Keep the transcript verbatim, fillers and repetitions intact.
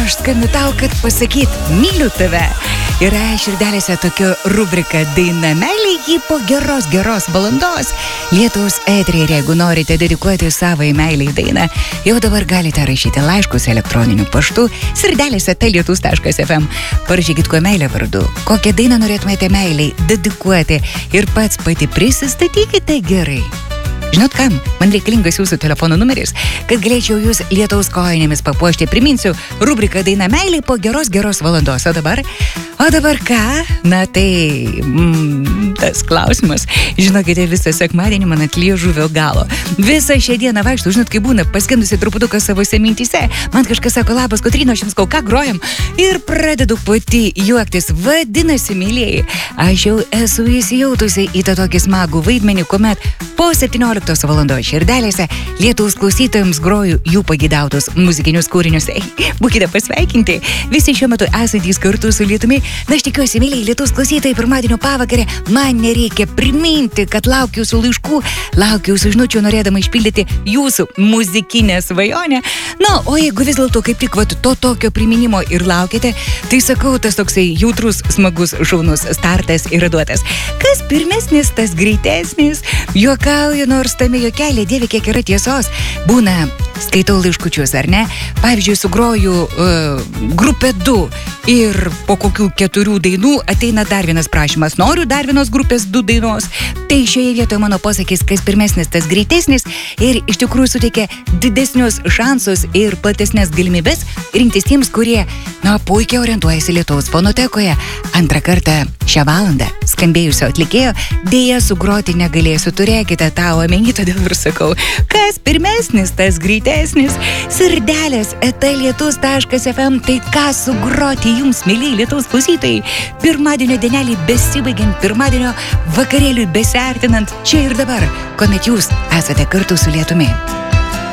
aš skambinu tau, kad pasakyt, myliu tave. Yra širdelėse tokia rubrika Daina meilė, jį po geros, geros valandos Lietuvos eteryje. Ir jeigu norite dedikuoti savai meilei dainą, jau dabar galite rašyti laiškus elektroniniu paštu sirdelėse telietus taškas ef em. Parašykit, kuo meilė vardu, kokią dainą norėtumėte meiliai dedikuoti ir pats pati prisistatykite gerai. Žinot kam? Man reikalingas jūsų telefono numeris, kad galėčiau jūs lietaus kojinėmis papuošti. Priminsiu, rubrika Daina meilė po geros, geros valandos. O dabar, o dabar ką? Na tai, mm, tas klausimas. Žinokite, visą sekmadienį man ant liežuvio galo. Visą šią dieną vaikštų, žinot, kai būna paskendusi truputuką savose mintyse. Man kažkas sako, labas, Kotryna, aš jums kau ką grojam. Ir pradedu pati juoktis. Vadinasi, mylėjai, aš jau esu įsijautusi į tą tokį smagų vaidmenį, kuomet po septynioliktos valandos širdelėse Lietuvos klausytojams groju jų pagidautus muzikinius kūrinius. Būkite pasveikinti visi šiuo metu esantys kartu su Lietumi. Na, aš tikiuosi, myliai Lietuvos klausytojai, pirmadienio pavakarę man nereikia priminti, kad laukiu jūsų laiškų, laukiu jūsų žinučių, norėdama išpildyti jūsų muzikinę svajonę. Na, o jeigu vis dėlto kaip tik vat, to tokio priminimo ir laukite, tai sakau, tas toksai jautrus, smagus, šaunus startas yra duotas. Kas pirmesnis, tas greitesnis. Juokauju, nors tame juokelė, Dieve, kiek yra tiesos. Būna, skaitau laiškučius, ar ne? Pavyzdžiui, sugroju uh, grupę du ir po kokių keturių dainų ateina dar vienas prašymas. Noriu dar vienos grupės du dainos. Tai šioje vietoje mano posakis, kas pirmesnis, tas greitesnis ir iš tikrųjų suteikia didesnius šansus ir platesnės galimybės rinktis tiems, kurie, na, puikiai orientuojasi Lietuvos fonotekoje. Antrą kartą šią valandą skambėjusio atlikėjo dėja sugroti negalėsiu, turėkite tą omeny, todėl ir sakau, kas pirmesnis, tas greitesnis. Sirdelės eta lietus taškas ef em, tai ką sugroti jums, mėlyje Lietuvos klausytojai, pirmadienio dienelį besibaigiant, pirmadienio vakarėliui besiartinant čia ir dabar, kuomet jūs esate kartu su Lietumi.